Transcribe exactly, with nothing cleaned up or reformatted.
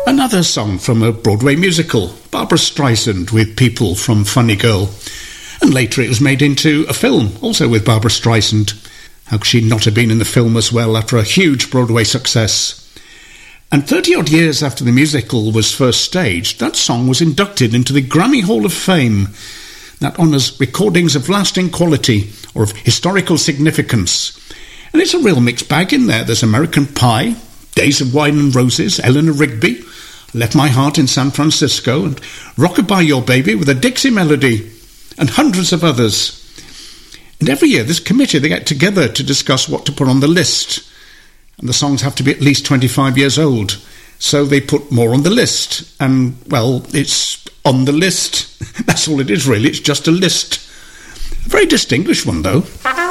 Another song from a Broadway musical, Barbra Streisand with People from Funny Girl. And later it was made into a film, also with Barbra Streisand. How could she not have been in the film as well after a huge Broadway success? And thirty-odd years after the musical was first staged, that song was inducted into the Grammy Hall of Fame. That honours recordings of lasting quality or of historical significance. And it's a real mixed bag in there. There's American Pie, Days of Wine and Roses, Eleanor Rigby, Left My Heart in San Francisco, and Rockabye Your Baby with a Dixie melody, and hundreds of others. And every year this committee, they get together to discuss what to put on the list. And the songs have to be at least twenty-five years old. So they put more on the list. And, well, it's on the list. That's all it is, really. It's just a list. A very distinguished one, though.